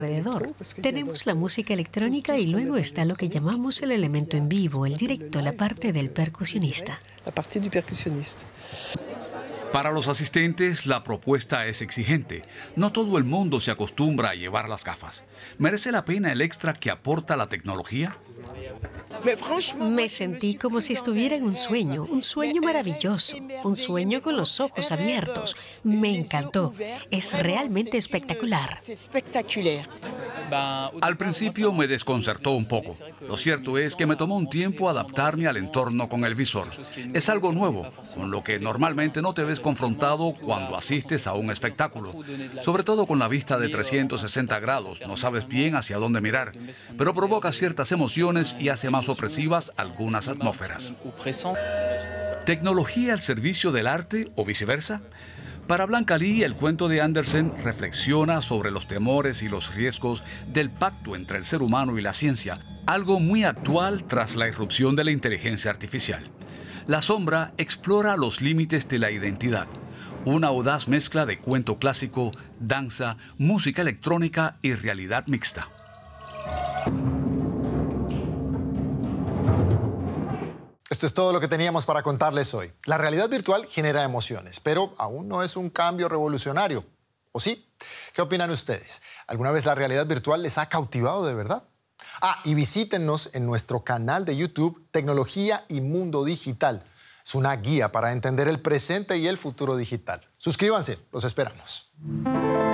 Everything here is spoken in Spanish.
alrededor. Tenemos la música electrónica y luego está lo que llamamos el elemento en vivo, el directo, la parte del percusionista. Para los asistentes, la propuesta es exigente. No todo el mundo se acostumbra a llevar las gafas. ¿Merece la pena el extra que aporta la tecnología? Me sentí como si estuviera en un sueño maravilloso, un sueño con los ojos abiertos. Me encantó. Es realmente espectacular. Al principio me desconcertó un poco. Lo cierto es que me tomó un tiempo adaptarme al entorno con el visor. Es algo nuevo, con lo que normalmente no te ves confrontado cuando asistes a un espectáculo. Sobre todo con la vista de 360 grados, no sabes bien hacia dónde mirar, pero provoca ciertas emociones y hace más opresivas algunas atmósferas. ¿Tecnología al servicio del arte o viceversa? Para Blanca Lee, el cuento de Andersen reflexiona sobre los temores y los riesgos del pacto entre el ser humano y la ciencia, algo muy actual tras la irrupción de la inteligencia artificial. La sombra explora los límites de la identidad, una audaz mezcla de cuento clásico, danza, música electrónica y realidad mixta. Esto es todo lo que teníamos para contarles hoy. La realidad virtual genera emociones, pero aún no es un cambio revolucionario. ¿O sí? ¿Qué opinan ustedes? ¿Alguna vez la realidad virtual les ha cautivado de verdad? Y visítennos en nuestro canal de YouTube Tecnología y Mundo Digital. Es una guía para entender el presente y el futuro digital. Suscríbanse, los esperamos.